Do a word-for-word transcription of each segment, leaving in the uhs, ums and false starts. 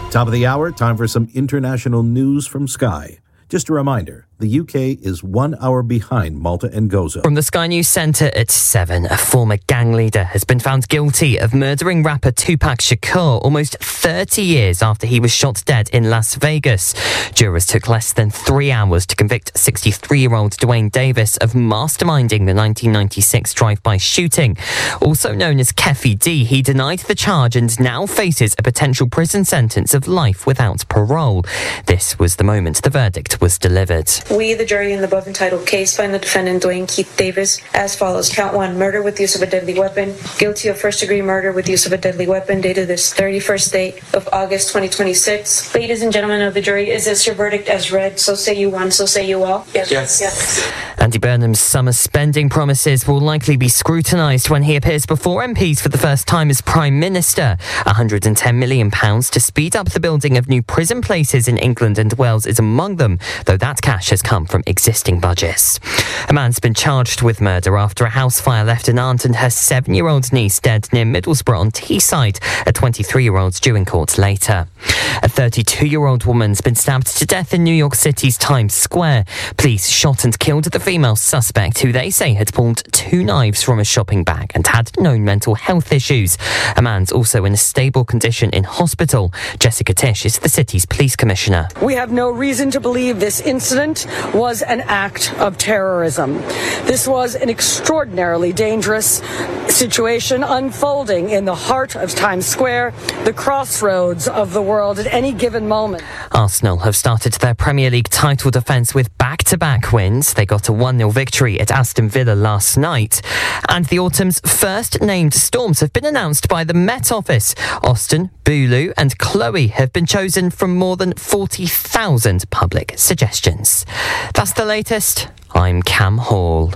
Top of the hour, time for some international news from Sky. Just a reminder, the U K is one hour behind Malta and Gozo. From the Sky News Centre at seven, a former gang leader has been found guilty of murdering rapper Tupac Shakur almost thirty years after he was shot dead in Las Vegas. Jurors took less than three hours to convict sixty-three-year-old Dwayne Davis of masterminding the nineteen ninety-six drive-by shooting. Also known as Keffi D, he denied the charge and now faces a potential prison sentence of life without parole. This was the moment the verdict was delivered. We, the jury in the above entitled case, find the defendant Dwayne Keith Davis as follows. Count one, murder with use of a deadly weapon. Guilty of first-degree murder with use of a deadly weapon, dated this thirty-first day of August twenty twenty-six. Ladies and gentlemen of the jury, is this your verdict as read? So say you one, so say you all. Yes. Yes. yes. Andy Burnham's summer spending promises will likely be scrutinised when he appears before M Ps for the first time as Prime Minister. one hundred ten million pounds to speed up the building of new prison places in England and Wales is among them, though that cash has come from existing budgets. A man's been charged with murder after a house fire left an aunt and her seven-year-old niece dead near Middlesbrough on Teesside. A twenty-three-year-old's due in court later. A thirty-two-year-old woman's been stabbed to death in New York City's Times Square. Police shot and killed the female suspect, who they say had pulled two knives from a shopping bag and had known mental health issues. A man's also in a stable condition in hospital. Jessica Tish is the city's police commissioner. We have no reason to believe this incident was an act of terrorism. This was an extraordinarily dangerous situation unfolding in the heart of Times Square, the crossroads of the world at any given moment. Arsenal have started their Premier League title defence with back-to-back wins. They got a one nil victory at Aston Villa last night. And the autumn's first named storms have been announced by the Met Office. Austin, Bulu and Chloe have been chosen from more than forty thousand public suggestions. That's the latest. I'm Cam Hall.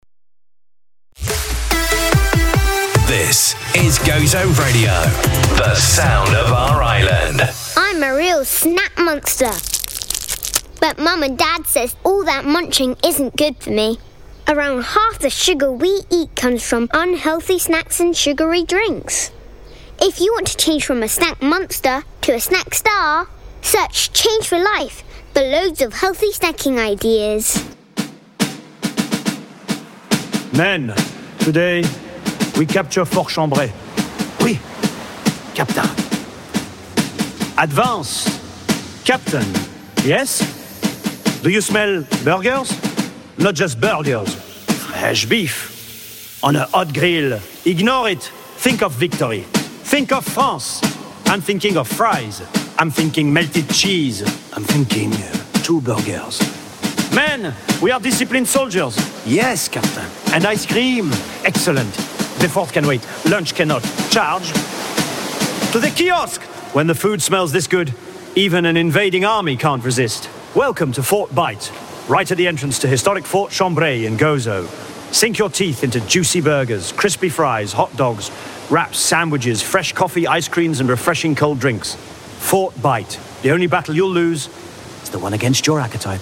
This is Gozo Radio, the sound of our island. I'm a real snack monster. But Mum and Dad says all that munching isn't good for me. Around half the sugar we eat comes from unhealthy snacks and sugary drinks. If you want to change from a snack monster to a snack star, search Change for Life for loads of healthy snacking ideas. Men, today we capture Fort Chambray. Oui, Captain. Advance, Captain. Yes? Do you smell burgers? Not just burgers. Fresh beef. On a hot grill. Ignore it. Think of victory. Think of France. I'm thinking of fries. I'm thinking melted cheese. I'm thinking uh, two burgers. Men, we are disciplined soldiers. Yes, Captain. And ice cream? Excellent. The fort can wait. Lunch cannot. Charge. To the kiosk! When the food smells this good, even an invading army can't resist. Welcome to Fort Bite, right at the entrance to historic Fort Chambray in Gozo. Sink your teeth into juicy burgers, crispy fries, hot dogs, wraps, sandwiches, fresh coffee, ice creams, and refreshing cold drinks. Fort Bite. The only battle you'll lose is the one against your appetite.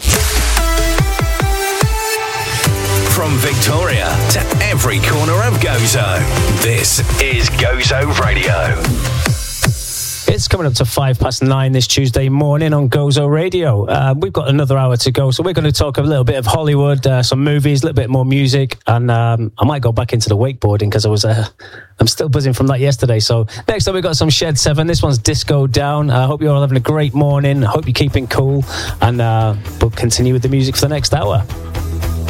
From Victoria to every corner of Gozo, this is Gozo Radio. It's coming up to five past nine this Tuesday morning on Gozo Radio. Uh, we've got another hour to go, so we're going to talk a little bit of Hollywood, uh, some movies, a little bit more music, and um, I might go back into the wakeboarding because I was, uh, I'm still buzzing from that yesterday. So next up, we've got some Shed seven. This one's Disco Down. I uh, hope you're all having a great morning. I hope you're keeping cool, and uh, we'll continue with the music for the next hour.